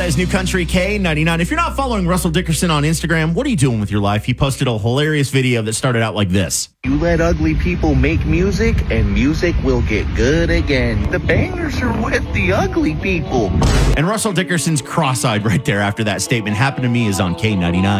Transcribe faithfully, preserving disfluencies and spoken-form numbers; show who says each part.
Speaker 1: Nevada is New Country K ninety-nine. If you're not following Russell Dickerson on Instagram, what are you doing with your life? He posted a hilarious video that started out like this.
Speaker 2: You let ugly people make music, and music will get good again. The bangers are with the ugly people.
Speaker 1: And Russell Dickerson's cross-eyed right there after that statement happened to me is on K ninety-nine.